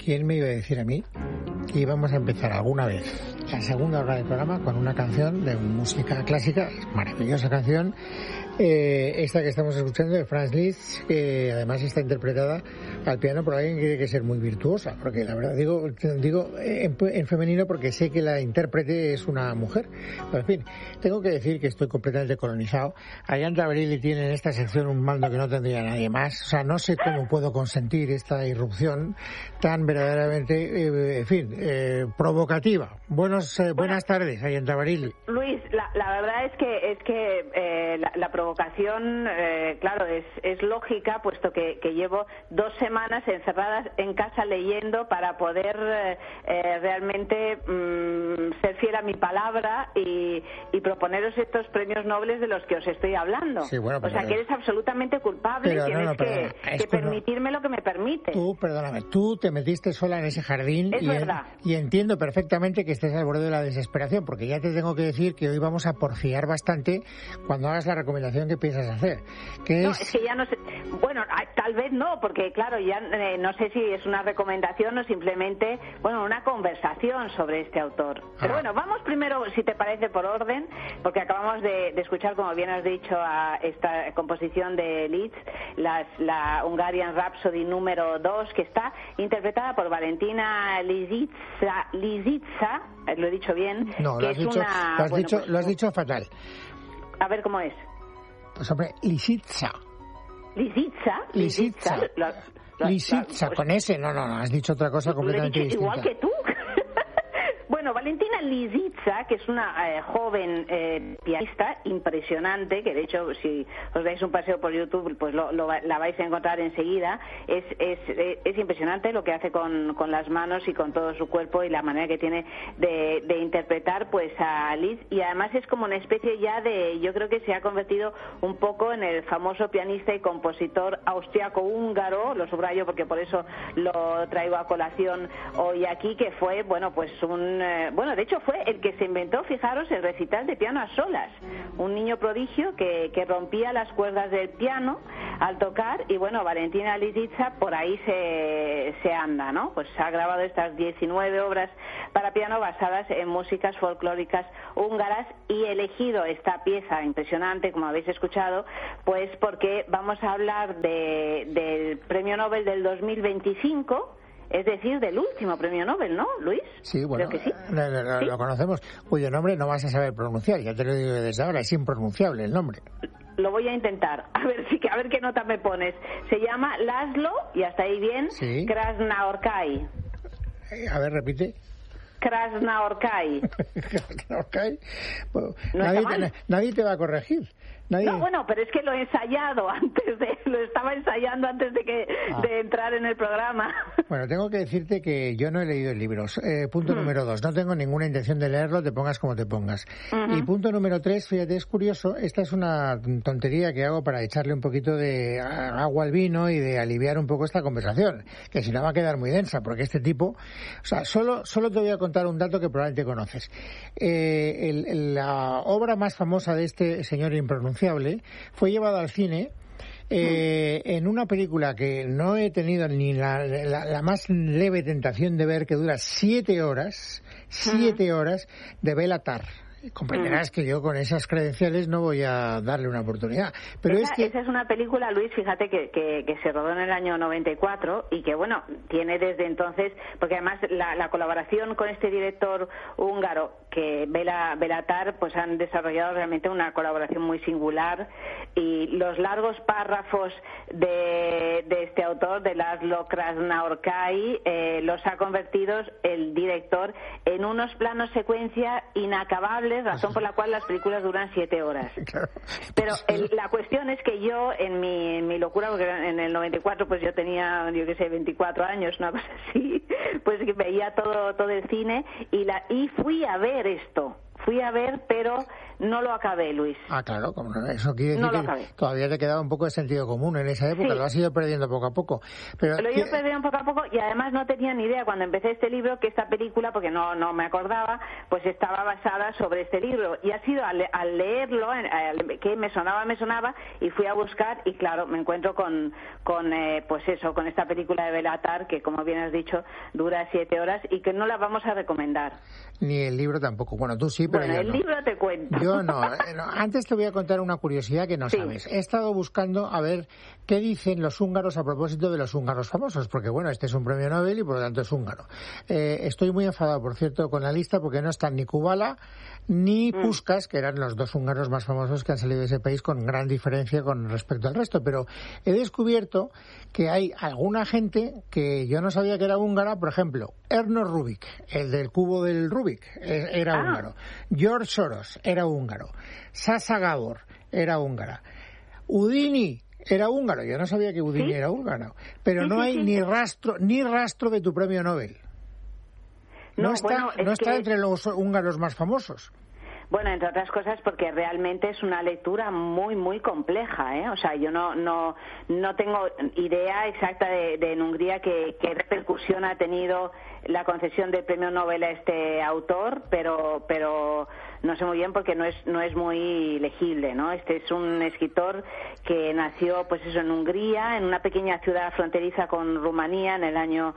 ¿quién me iba a decir a mí que íbamos a empezar alguna vez la segunda hora del programa con una canción de música clásica, maravillosa canción, esta que estamos escuchando de Franz Liszt, que además está interpretada al piano por alguien que tiene que ser muy virtuosa, porque la verdad digo en femenino porque sé que la intérprete es una mujer. Pero en fin, tengo que decir que estoy completamente colonizado. Ayanta Abrili tiene en esta sección un mando que no tendría nadie más. O sea, no sé cómo puedo consentir esta irrupción tan verdaderamente, provocativa. Buenas tardes, Ayanta Abrili. Luis, la verdad es que la provocación, claro, es lógica, puesto que llevo 2 semanas encerradas en casa leyendo para poder realmente ser fiel a mi palabra y proponeros estos premios Nobel de los que os estoy hablando. Sí, bueno, o sea, que eres absolutamente culpable y tienes que permitirme lo que me permite. Tú te metiste sola en ese jardín y entiendo perfectamente que estés al borde de la desesperación, porque ya te tengo que decir que hoy vamos a porfiar bastante cuando hagas la recomendación que piensas hacer. Es que ya no sé. Bueno, tal vez no, porque claro, ya no sé si es una recomendación o simplemente, una conversación sobre este autor. Pero bueno, vamos primero, si te parece, por orden, porque acabamos de escuchar, como bien has dicho, a esta composición de Liszt, la Hungarian Rhapsody número 2, que está interpretada por Valentina Lisitsa, lo he dicho bien. No, que lo has dicho fatal. A ver cómo es. Pues hombre, Lisitsa. Lisitsa, con ese, no, has dicho otra cosa completamente distinta. Igual que tú. Bueno, Valentina Lisitsa, que es una joven pianista impresionante, que de hecho si os dais un paseo por YouTube pues la vais a encontrar enseguida. Es impresionante lo que hace con las manos y con todo su cuerpo y la manera que tiene de interpretar pues a Liszt, y además es como una especie ya yo creo que se ha convertido un poco en el famoso pianista y compositor austriaco-húngaro, lo subrayo porque por eso lo traigo a colación hoy aquí, que fue de hecho fue el que se inventó, fijaros, el recital de piano a solas, un niño prodigio que rompía las cuerdas del piano al tocar, y Valentina Lisitsa por ahí se anda, ¿no? Pues ha grabado estas 19 obras para piano basadas en músicas folclóricas húngaras, y he elegido esta pieza impresionante, como habéis escuchado, pues porque vamos a hablar del Premio Nobel del 2025, es decir, del último premio Nobel, ¿no, Luis? Sí, bueno, creo que sí. Lo conocemos, cuyo nombre no vas a saber pronunciar, ya te lo digo desde ahora, es impronunciable el nombre. Lo voy a intentar, a ver qué nota me pones. Se llama Laszlo, y hasta ahí bien, sí. Krasznaorkai. A ver, repite. Krasznaorkai. Bueno, nadie te va a corregir. No, pero es que lo he ensayado lo estaba ensayando antes de entrar en el programa. Bueno, tengo que decirte que yo no he leído el libro. Punto número 2, no tengo ninguna intención de leerlo, te pongas como te pongas. Y punto número 3, fíjate, es curioso, esta es una tontería que hago para echarle un poquito de agua al vino y de aliviar un poco esta conversación, que si no va a quedar muy densa, porque este tipo, solo te voy a contar un dato que probablemente conoces. La obra más famosa de este señor impronunciable fue llevada al cine en una película que no he tenido ni la más leve tentación de ver, que dura 7 horas, de Béla Tarr. Comprenderás que yo con esas credenciales no voy a darle una oportunidad. Pero esa es una película, Luis, fíjate que se rodó en el año 94 y que, tiene desde entonces, porque además la colaboración con este director húngaro, que Béla Tarr, pues han desarrollado realmente una colaboración muy singular, y los largos párrafos de este autor, de Laszlo Krasznaorkai, los ha convertido el director en unos planos secuencia inacabables, razón por la cual las películas duran 7 horas. Claro. Pero la cuestión es que yo, en mi locura, porque en el 94 pues yo tenía, 24 años, una cosa así, pues veía todo el cine y fui a ver esto. Pero no lo acabé, Luis. Ah, claro, como no, eso quiere decir no que todavía te quedaba un poco de sentido común en esa época, lo has ido perdiendo poco a poco. Pero lo he ido perdiendo poco a poco y además no tenía ni idea cuando empecé este libro que esta película, porque no me acordaba, pues estaba basada sobre este libro. Y ha sido al leerlo, que me sonaba, y fui a buscar y claro, me encuentro con esta película de Béla Tarr, que como bien has dicho, dura 7 horas y que no la vamos a recomendar. Ni el libro tampoco. Bueno, tú sí, pero yo el libro te cuento. Yo no. Antes te voy a contar una curiosidad que no sabes. He estado buscando a ver qué dicen los húngaros a propósito de los húngaros famosos, porque bueno, este es un premio Nobel y por lo tanto es húngaro. Estoy muy enfadado, por cierto, con la lista porque no están ni Kubala ni Puskás, que eran los 2 húngaros más famosos que han salido de ese país con gran diferencia con respecto al resto. Pero he descubierto que hay alguna gente que yo no sabía que era húngara, por ejemplo, Ernest Rubik, el del cubo del Rubik, era húngaro. George Soros era húngaro. Sasa Gabor era húngara. Houdini era húngaro. Yo no sabía que Houdini era húngaro. Pero no hay ni rastro de tu premio Nobel. No está entre los húngaros más famosos. Bueno, entre otras cosas porque realmente es una lectura muy, muy compleja, ¿eh? O sea, yo no tengo idea exacta de en Hungría qué repercusión ha tenido la concesión del premio Nobel a este autor, pero no sé muy bien porque no es muy legible, ¿no? Este es un escritor que nació, pues eso, en Hungría, en una pequeña ciudad fronteriza con Rumanía en el año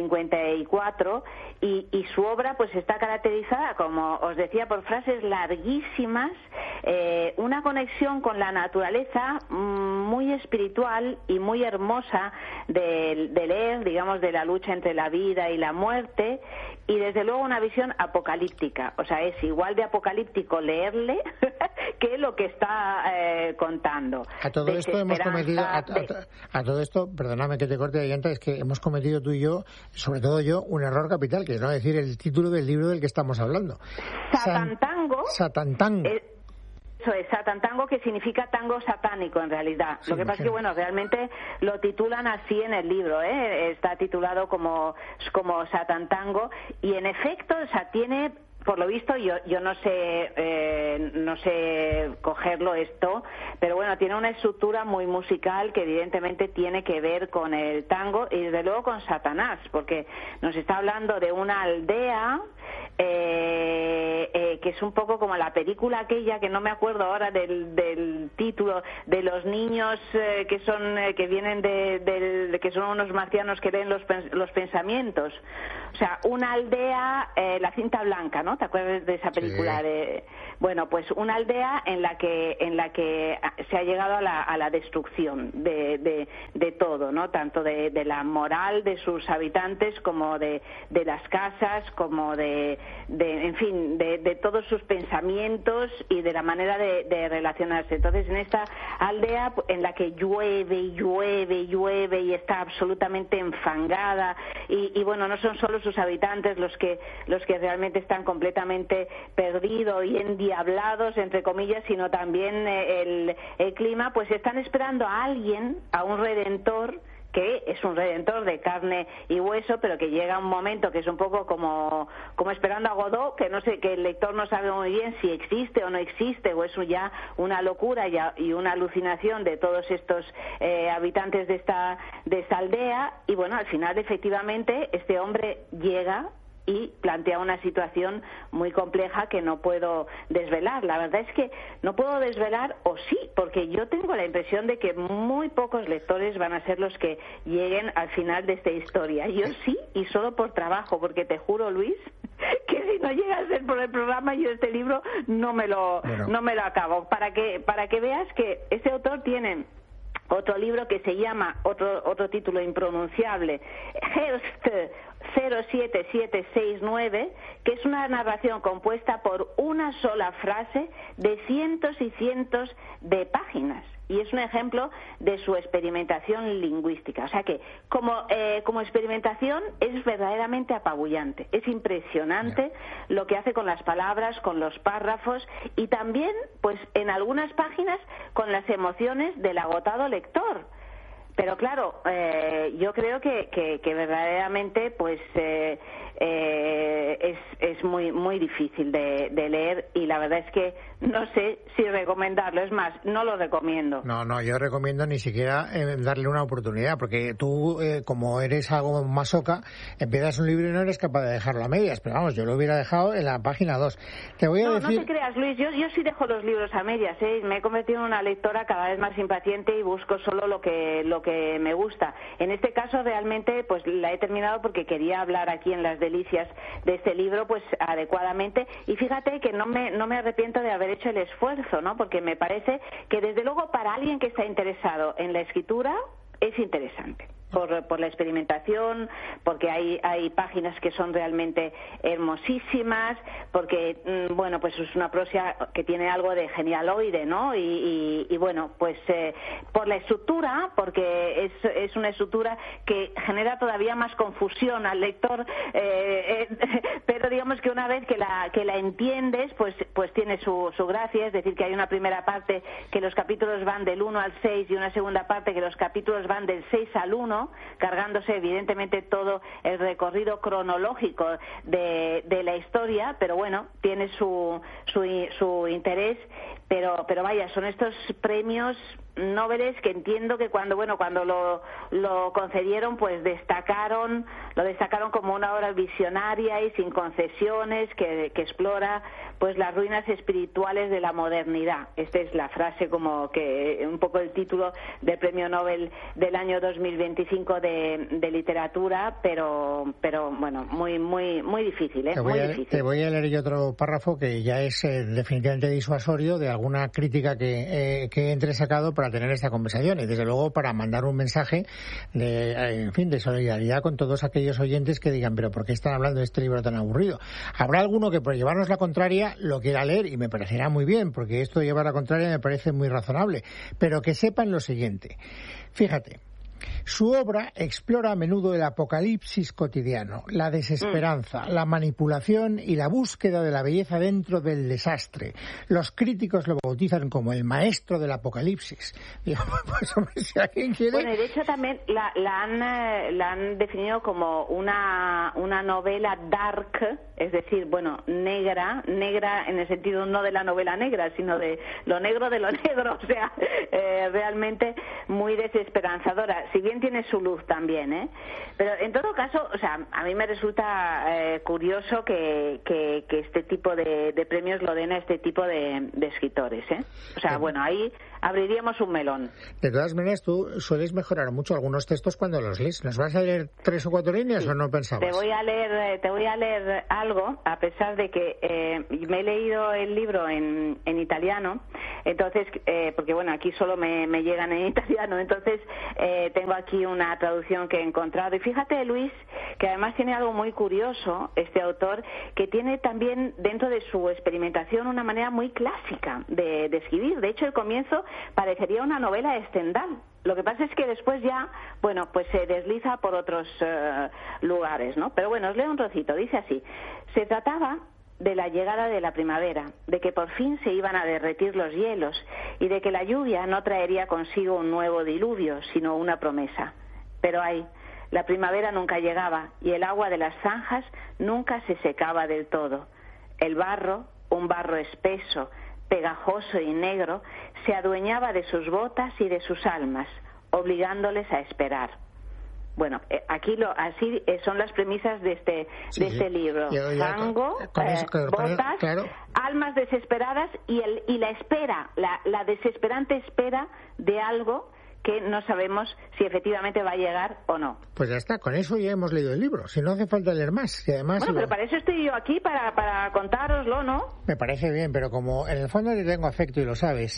54 y su obra pues está caracterizada, como os decía, por frases larguísimas, una conexión con la naturaleza muy espiritual y muy hermosa de leer, digamos, de la lucha entre la vida y la muerte, y desde luego una visión apocalíptica. O sea, es igual de apocalíptico leerle que lo que está contando. A todo esto hemos cometido, a todo esto, perdóname que te corte ahí, es que hemos cometido tú y yo, sobre todo yo, un error capital, que es no decir el título del libro del que estamos hablando. Satantango. Satantango. Eso es, Satantango, que significa tango satánico en realidad. Lo que pasa es que, bueno, realmente lo titulan así en el libro, está titulado como Satantango, y en efecto, o sea, tiene, por lo visto, yo no sé cogerlo esto, pero bueno, tiene una estructura muy musical que evidentemente tiene que ver con el tango y desde luego con Satanás, porque nos está hablando de una aldea que es un poco como la película aquella, que no me acuerdo ahora del título, de los niños que vienen que son unos marcianos que leen los pensamientos. O sea, una aldea, La cinta blanca, ¿no? ¿Te acuerdas de esa película? Sí. Bueno, pues una aldea en la que se ha llegado a la destrucción de todo, ¿no? Tanto de la moral de sus habitantes como de las casas, como en fin, de todos sus pensamientos y de la manera de relacionarse. Entonces, en esta aldea en la que llueve y está absolutamente enfangada y bueno, no son solo sus habitantes los que realmente están completamente perdidos y endiablados, entre comillas, sino también el clima, pues están esperando a alguien, a un redentor, que es un redentor de carne y hueso, pero que llega un momento que es un poco como esperando a Godot, que no sé, que el lector no sabe muy bien si existe o no existe, o es ya una locura y una alucinación de todos estos habitantes de esta aldea. Y bueno, al final efectivamente este hombre llega y plantea una situación muy compleja que no puedo desvelar. La verdad es que no puedo desvelar, o sí, porque yo tengo la impresión de que muy pocos lectores van a ser los que lleguen al final de esta historia. Yo sí, y solo por trabajo, porque te juro, Luis, que si no llega a ser por el programa, yo este libro no me lo acabo. Para que veas que este autor tiene otro libro que se llama, otro título impronunciable, Herbst 07769, que es una narración compuesta por una sola frase de cientos y cientos de páginas. Y es un ejemplo de su experimentación lingüística. O sea que, como experimentación, es verdaderamente apabullante. Es impresionante lo que hace con las palabras, con los párrafos y también, pues, en algunas páginas, con las emociones del agotado lector. Pero claro, yo creo que verdaderamente pues es muy difícil de leer, y la verdad es que no sé si recomendarlo. Es más, no lo recomiendo. No, yo recomiendo ni siquiera darle una oportunidad, porque tú, como eres algo masoca, empiezas un libro y no eres capaz de dejarlo a medias. Pero vamos, yo lo hubiera dejado en la página 2. Te voy a decir... No te creas, Luis, yo sí dejo los libros a medias, ¿eh? Me he convertido en una lectora cada vez más impaciente y busco solo lo que me gusta. En este caso, realmente, pues la he terminado porque quería hablar aquí en Las Delicias de este libro, pues adecuadamente. Y fíjate que no me arrepiento de haber hecho el esfuerzo, ¿no? Porque me parece que, desde luego, para alguien que está interesado en la escritura, es interesante. Por la experimentación, porque hay páginas que son realmente hermosísimas, porque, bueno, pues es una prosa que tiene algo de genialoide, ¿no? Y bueno, pues por la estructura, porque es una estructura que genera todavía más confusión al lector, pero digamos que una vez que la entiendes, pues tiene su gracia. Es decir, que hay una primera parte que los capítulos van del 1 al 6 y una segunda parte que los capítulos van del 6 al 1, cargándose evidentemente todo el recorrido cronológico de la historia, pero bueno, tiene su interés, pero vaya, son estos premios Nobel que entiendo que cuando lo concedieron, pues lo destacaron como una obra visionaria y sin concesiones, que explora pues las ruinas espirituales de la modernidad. Esta es la frase, como que un poco el título del Premio Nobel del año 2025 de literatura, pero bueno, muy difícil, ¿eh? Te voy a leer yo otro párrafo que ya es definitivamente disuasorio de alguna crítica que he entresacado para tener esta conversación, y desde luego para mandar un mensaje de solidaridad con todos aquellos oyentes que digan, pero ¿por qué están hablando de este libro tan aburrido? Habrá alguno que, por llevarnos la contraria, lo quiera leer, y me parecerá muy bien, porque esto de llevar la contraria me parece muy razonable, pero que sepan lo siguiente. Fíjate, su obra explora a menudo el apocalipsis cotidiano, la desesperanza, la manipulación y la búsqueda de la belleza dentro del desastre. Los críticos lo bautizan como el maestro del apocalipsis. Digo, pues hombre, si alguien quiere... Bueno, y de hecho también la han definido como una novela dark, es decir, bueno, negra en el sentido no de la novela negra, sino de lo negro, o sea, realmente muy desesperanzadora. Si bien tiene su luz también, ¿eh? Pero en todo caso, o sea, a mí me resulta curioso que este tipo de premios lo den a este tipo de escritores, ¿eh? O sea, bueno, ahí abriríamos un melón. De todas maneras, tú sueles mejorar mucho algunos textos cuando los lees. ¿Nos vas a leer 3 o 4 líneas, sí, o no pensabas? Te voy a leer algo, a pesar de que me he leído el libro en italiano, entonces, porque bueno, aquí solo me llegan en italiano, entonces tengo aquí una traducción que he encontrado. Y fíjate, Luis, que además tiene algo muy curioso este autor, que tiene también dentro de su experimentación una manera muy clásica de escribir. De hecho, el comienzo parecería una novela de Stendhal. Lo que pasa es que después ya, bueno, pues se desliza por otros lugares, ¿no? Pero bueno, os leo un trocito. Dice así: se trataba de la llegada de la primavera, de que por fin se iban a derretir los hielos y de que la lluvia no traería consigo un nuevo diluvio, sino una promesa. Pero ay, la primavera nunca llegaba y el agua de las zanjas nunca se secaba del todo. El barro, un barro espeso, pegajoso y negro, se adueñaba de sus botas y de sus almas, obligándoles a esperar. Bueno, aquí así son las premisas de este libro. Fango, botas, claro, almas desesperadas y la espera, la desesperante espera de algo que no sabemos si efectivamente va a llegar o no. Pues ya está, con eso ya hemos leído el libro. Si no hace falta leer más. Y además, bueno, pero para eso estoy yo aquí, para contároslo, ¿no? Me parece bien, pero como en el fondo te tengo afecto y lo sabes,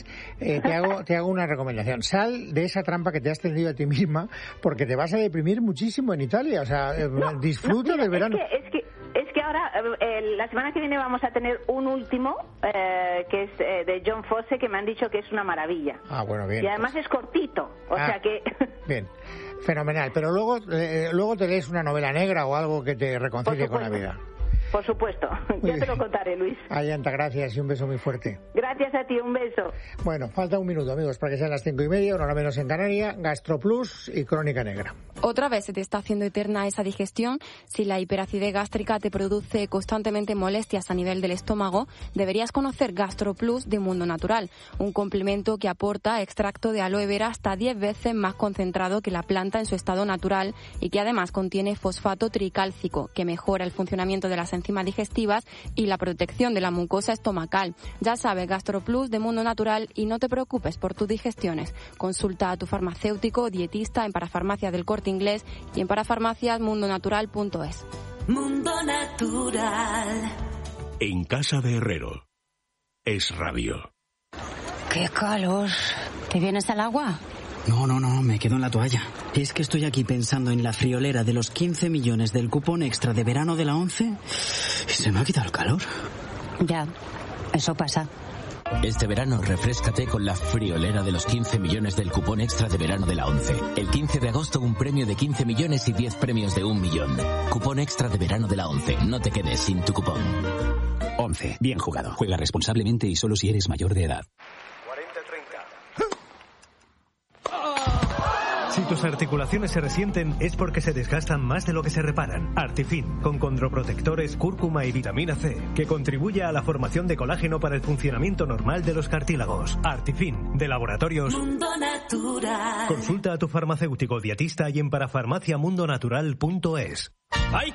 te hago una recomendación. Sal de esa trampa que te has tendido a ti misma, porque te vas a deprimir muchísimo en Italia. O sea, disfruta del verano. Es que ahora, la semana que viene vamos a tener un último, que es de John Fosse, que me han dicho que es una maravilla. Ah, bueno, bien. Y además es cortito, o sea que... Bien, fenomenal. Pero luego te lees una novela negra o algo que te reconcilie con la vida. Por supuesto. Ya te lo contaré, Luis. Ayanta, gracias y un beso muy fuerte. Gracias a ti, un beso. Bueno, falta un minuto, amigos, para que sean las 5:30, una hora menos en Canarias. GastroPlus y Crónica Negra. Otra vez se te está haciendo eterna esa digestión. Si la hiperacidez gástrica te produce constantemente molestias a nivel del estómago, deberías conocer GastroPlus de Mundo Natural, un complemento que aporta extracto de aloe vera hasta 10 veces más concentrado que la planta en su estado natural y que además contiene fosfato tricálcico, que mejora el funcionamiento de las enzimas digestivas y la protección de la mucosa estomacal. Ya sabes, GastroPlus de Mundo Natural, y no te preocupes por tus digestiones. Consulta a tu farmacéutico o dietista en Parafarmacia del Corte Inglés y en parafarmaciasmundonatural.es. Mundo Natural. En casa de Herrero. Es Radio. ¡Qué calor! ¿Te vienes al agua? No, me quedo en la toalla. Es que estoy aquí pensando en la friolera de los 15 millones del cupón extra de verano de la 11 y se me ha quitado el calor. Ya, eso pasa. Este verano refréscate con la friolera de los 15 millones del cupón extra de verano de la 11. El 15 de agosto un premio de 15 millones y 10 premios de 1 millón. Cupón extra de verano de la 11. No te quedes sin tu cupón. 11. Bien jugado. Juega responsablemente y solo si eres mayor de edad. Si tus articulaciones se resienten es porque se desgastan más de lo que se reparan. Artifin, con condroprotectores, cúrcuma y vitamina C, que contribuye a la formación de colágeno para el funcionamiento normal de los cartílagos. Artifin, de Laboratorios Mundo Natural. Consulta a tu farmacéutico dietista y en parafarmaciamundonatural.es. ¡Hay